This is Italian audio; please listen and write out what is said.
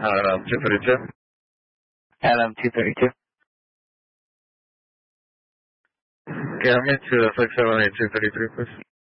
232. LM232. Okay, I'll meet you at 678 233, please.